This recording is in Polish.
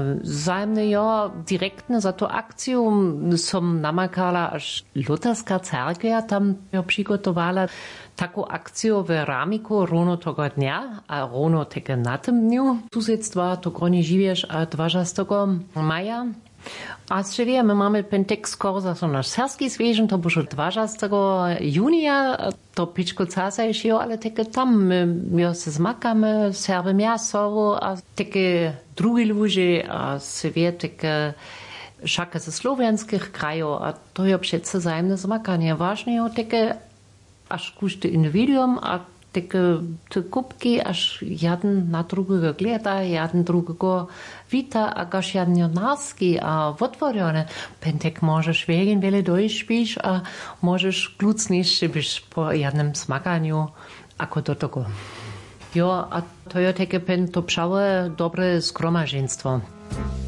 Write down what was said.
Zajemne jo direktne za to akciju som namakala, až Luterska cerkvia tam jo przygotovala taką akciju w Ramiku równo tego dnia, a równo tego na tym dniu susedstwa, to gronie żywiesz, a 20. maja. A sobie my mamy pentek skoro za nasz serski zwierzę, to było 20. junia, to piczko casajszio, ale takie tam my się zmakamy, serwe miasto, a takie drugie ludzie, a sobie takie szaka ze słowianskich krajów, a to jest przecież wzajemne zmakanie. Ważne jest takie, aż każdy indywiduum, a takie te kubki, aż jeden na drugiego gleda, jeden drugiego wita, a gaż jeden jonarski, a otworione. Pentek możesz wegen wiele dojśpisz, a możesz klucniejszy być po jednym smakaniu, ako do tego. Jo, a to jest takie pen to przałe dobre zgromadzeństwo.